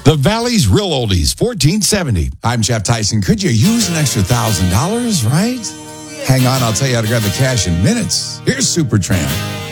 The Valley's Real Oldies, 1470. I'm Jeff Tyson. Could you use an extra $1,000, right? Hang on, I'll tell you how to grab the cash in minutes. Here's Supertramp.